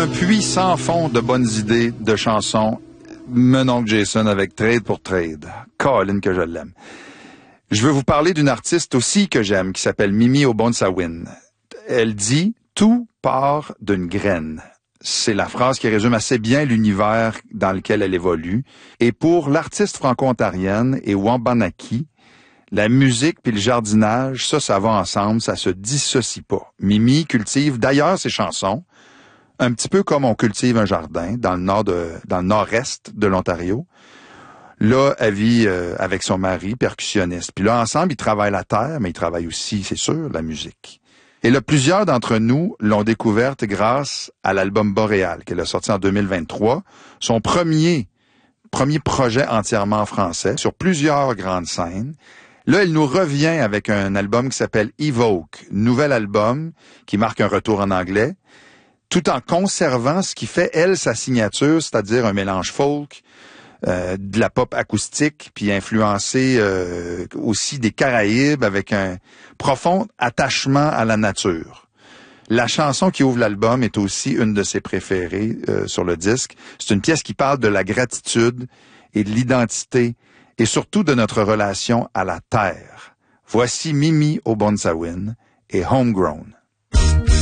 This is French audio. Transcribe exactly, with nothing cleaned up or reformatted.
un puits sans fond de bonnes idées, de chansons. Mon oncle Jason avec Trade pour Trade. Colin que je l'aime. Je veux vous parler d'une artiste aussi que j'aime, qui s'appelle Mimi Obonsawin. Elle dit « Tout part d'une graine ». C'est la phrase qui résume assez bien l'univers dans lequel elle évolue. Et pour l'artiste franco-ontarienne et Wabanaki, la musique puis le jardinage, ça, ça va ensemble, ça se dissocie pas. Mimi cultive d'ailleurs ses chansons, un petit peu comme on cultive un jardin dans le nord de, dans le nord-est de l'Ontario. Là, elle vit euh, avec son mari, percussionniste. Puis là, ensemble, ils travaillent la terre, mais ils travaillent aussi, c'est sûr, la musique. Et là, plusieurs d'entre nous l'ont découverte grâce à l'album Boréal, qu'elle a sorti en deux mille vingt-trois. Son premier, premier projet entièrement en français, sur plusieurs grandes scènes. Là, elle nous revient avec un album qui s'appelle Evoke, nouvel album qui marque un retour en anglais, tout en conservant ce qui fait, elle, sa signature, c'est-à-dire un mélange folk, Euh, de la pop acoustique, puis influencé euh, aussi des Caraïbes avec un profond attachement à la nature. La chanson qui ouvre l'album est aussi une de ses préférées euh, sur le disque. C'est une pièce qui parle de la gratitude et de l'identité et surtout de notre relation à la terre. Voici Mimi Obonsawin et Homegrown.